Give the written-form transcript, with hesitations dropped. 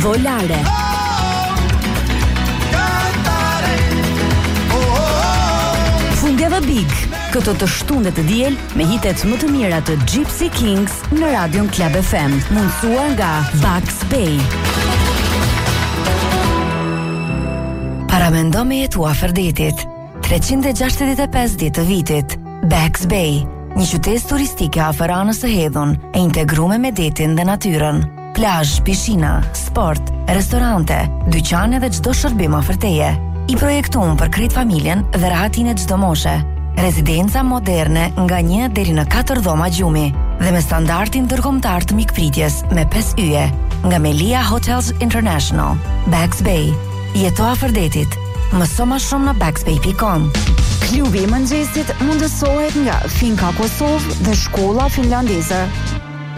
Volare. Fundjava Big, këto të shtundet të diel me hitet më të mira të Gypsy Kings në Radion Club FM, mundësuar nga Bugs Bay. Paramendo me jetu afër detit, 365 ditë të vitit. Bugs Bay, një qytet turistike afër anës së Hedhun, e integruar me detin dhe natyrën. Plazh, pishina, sport, restorante, dyqane dhe çdo shërbim afër teje. I projektuar për krejt familjen dhe rahatin e çdo moshe. Rezidenca moderne nga 1 deri në 4 dhoma gjumi dhe me standardin ndërkombëtar të mikpritjes me 5 yje nga Melia Hotels International. Bugs Bay, jeto afër detit. Mëso më shumë në bugsbay.com. Klubi i mëngjesit mundësohet nga Finka Kosovë dhe Shkolla Finlandeze.